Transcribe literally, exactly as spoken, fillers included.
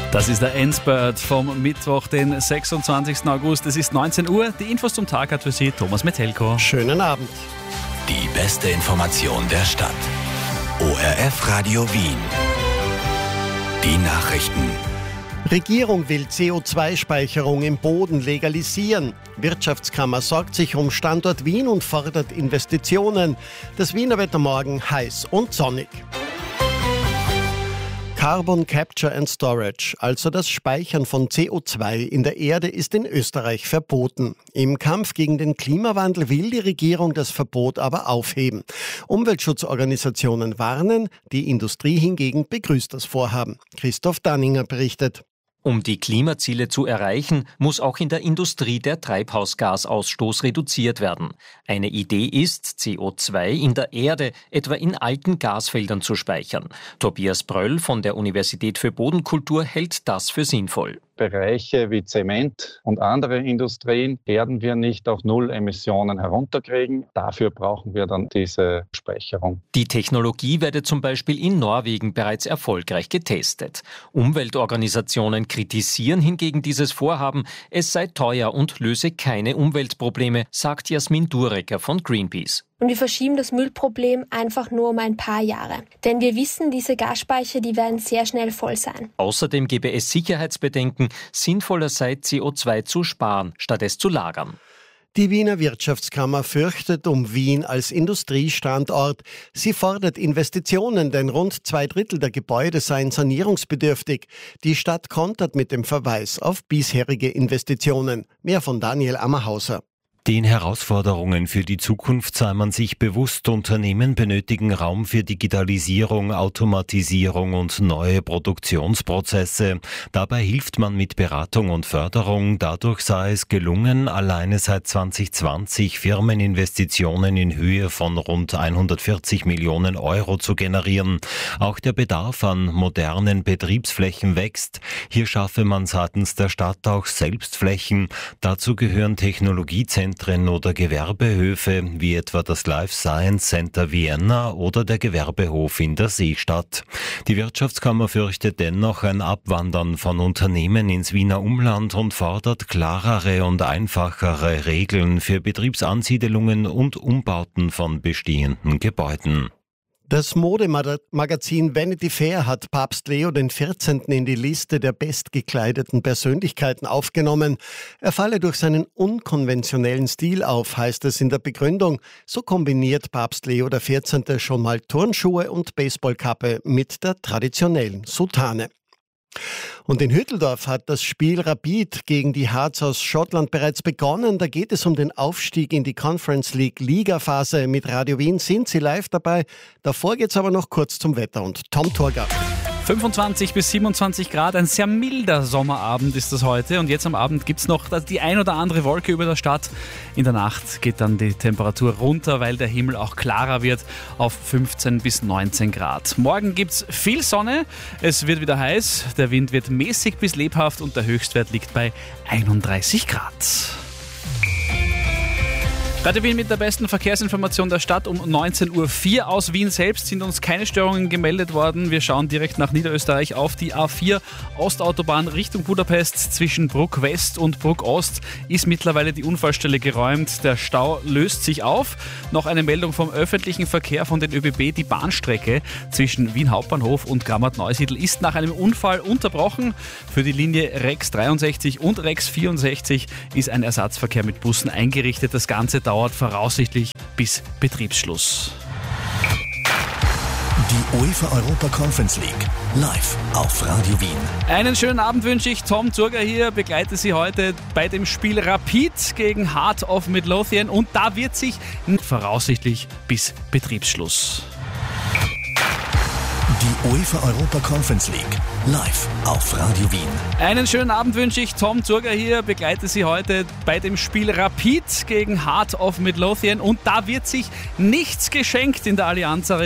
Das ist der Endspurt vom Mittwoch, den sechsundzwanzigsten August. Es ist neunzehn Uhr. Die Infos zum Tag hat für Sie Thomas Metelko. Schönen Abend. Die beste Information der Stadt. O R F Radio Wien. Die Nachrichten. Regierung will C O zwei Speicherung im Boden legalisieren. Wirtschaftskammer sorgt sich um Standort Wien und fordert Investitionen. Das Wiener Wetter morgen heiß und sonnig. Carbon Capture and Storage, also das Speichern von C O zwei in der Erde, ist in Österreich verboten. Im Kampf gegen den Klimawandel will die Regierung das Verbot aber aufheben. Umweltschutzorganisationen warnen, die Industrie hingegen begrüßt das Vorhaben. Christoph Danninger berichtet. Um die Klimaziele zu erreichen, muss auch in der Industrie der Treibhausgasausstoß reduziert werden. Eine Idee ist, C O zwei in der Erde, etwa in alten Gasfeldern zu speichern. Tobias Bröll von der Universität für Bodenkultur hält das für sinnvoll. Bereiche wie Zement und andere Industrien werden wir nicht auf Null-Emissionen herunterkriegen. Dafür brauchen wir dann diese Speicherung. Die Technologie werde zum Beispiel in Norwegen bereits erfolgreich getestet. Umweltorganisationen kritisieren hingegen dieses Vorhaben. Es sei teuer und löse keine Umweltprobleme, sagt Jasmin Durecker von Greenpeace. Und wir verschieben das Müllproblem einfach nur um ein paar Jahre. Denn wir wissen, diese Gasspeicher, die werden sehr schnell voll sein. Außerdem gäbe es Sicherheitsbedenken, sinnvoller sei C O zwei zu sparen, statt es zu lagern. Die Wiener Wirtschaftskammer fürchtet um Wien als Industriestandort. Sie fordert Investitionen, denn rund zwei Drittel der Gebäude seien sanierungsbedürftig. Die Stadt kontert mit dem Verweis auf bisherige Investitionen. Mehr von Daniel Ammerhauser. Den Herausforderungen für die Zukunft sei man sich bewusst. Unternehmen benötigen Raum für Digitalisierung, Automatisierung und neue Produktionsprozesse. Dabei hilft man mit Beratung und Förderung. Dadurch sei es gelungen, alleine seit zwanzig zwanzig Firmeninvestitionen in Höhe von rund hundertvierzig Millionen Euro zu generieren. Auch der Bedarf an modernen Betriebsflächen wächst. Hier schaffe man seitens der Stadt auch selbst Flächen. Dazu gehören Technologiezentren oder Gewerbehöfe, wie etwa das Life Science Center Vienna oder der Gewerbehof in der Seestadt. Die Wirtschaftskammer fürchtet dennoch ein Abwandern von Unternehmen ins Wiener Umland und fordert klarere und einfachere Regeln für Betriebsansiedelungen und Umbauten von bestehenden Gebäuden. Das Modemagazin Vanity Fair hat Papst Leo der vierzehnten in die Liste der bestgekleideten Persönlichkeiten aufgenommen. Er falle durch seinen unkonventionellen Stil auf, heißt es in der Begründung. So kombiniert Papst Leo der vierzehnte schon mal Turnschuhe und Baseballkappe mit der traditionellen Soutane. Und in Hütteldorf hat das Spiel Rapid gegen die Hearts aus Schottland bereits begonnen. Da geht es um den Aufstieg in die Conference League Ligaphase. Mit Radio Wien sind Sie live dabei. Davor geht's aber noch kurz zum Wetter und Tom Torger. fünfundzwanzig bis siebenundzwanzig Grad, ein sehr milder Sommerabend ist das heute. Und jetzt am Abend gibt es noch die ein oder andere Wolke über der Stadt. In der Nacht geht dann die Temperatur runter, weil der Himmel auch klarer wird, auf fünfzehn bis neunzehn Grad. Morgen gibt es viel Sonne, es wird wieder heiß, der Wind wird mäßig bis lebhaft und der Höchstwert liegt bei einunddreißig Grad. Radio Wien mit der besten Verkehrsinformation der Stadt um neunzehn Uhr vier. Aus Wien selbst sind uns keine Störungen gemeldet worden. Wir schauen direkt nach Niederösterreich auf die A vier Ostautobahn Richtung Budapest. Zwischen Bruck West und Bruck Ost ist mittlerweile die Unfallstelle geräumt. Der Stau löst sich auf. Noch eine Meldung vom öffentlichen Verkehr von den ÖBB. Die Bahnstrecke zwischen Wien Hauptbahnhof und Grammat-Neusiedl ist nach einem Unfall unterbrochen. Für die Linie Rex dreiundsechzig und Rex vierundsechzig ist ein Ersatzverkehr mit Bussen eingerichtet. Das Ganze dauert voraussichtlich bis Betriebsschluss. Die UEFA Europa Conference League live auf Radio Wien. Einen schönen Abend wünsche ich. Tom Zurger hier, begleite Sie heute bei dem Spiel Rapid gegen Heart of Midlothian und da wird sich voraussichtlich bis Betriebsschluss. Die UEFA Europa Conference League live auf Radio Wien. Einen schönen Abend wünsche ich. Tom Zurger hier, begleite Sie heute bei dem Spiel Rapid gegen Heart of Midlothian und da wird sich nichts geschenkt in der Allianz Arena.